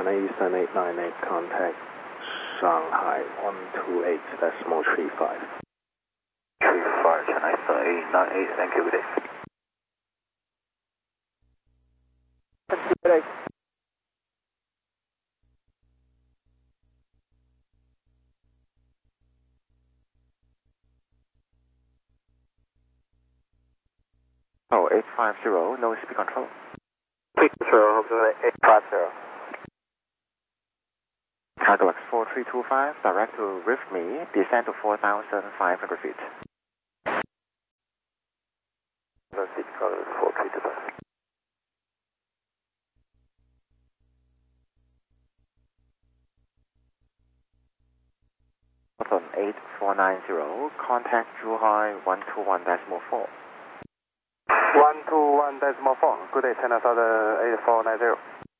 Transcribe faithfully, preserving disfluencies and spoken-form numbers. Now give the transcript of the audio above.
China Eastern eight nine eight, contact Shanghai one two eight decimal three five. three five, China Eastern eight nine eight, thank you, good day. Thank you, good day. Oh, eight five zero, no speed control. Speed control, eight five zero. Cargo X four three two five, direct to Rift Me, descend to four thousand five hundred feet. No speed control, four three two five. Button eight four nine zero, contact Zhuhai one two one decimal four. one two one decimal four, good day, China Southern eight four nine zero.